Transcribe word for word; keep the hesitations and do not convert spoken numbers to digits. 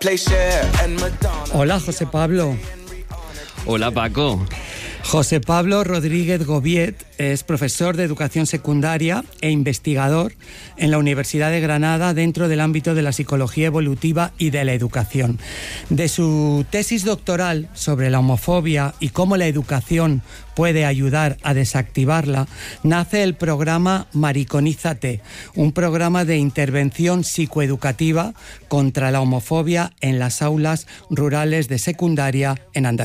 Hola, José Pablo. Hola, Paco. José Pablo Rodríguez Gobiet es profesor de educación secundaria e investigador en la Universidad de Granada dentro del ámbito de la psicología evolutiva y de la educación. De su tesis doctoral sobre la homofobia y cómo la educación puede ayudar a desactivarla, nace el programa Mariconízate, un programa de intervención psicoeducativa contra la homofobia en las aulas rurales de secundaria en Andalucía.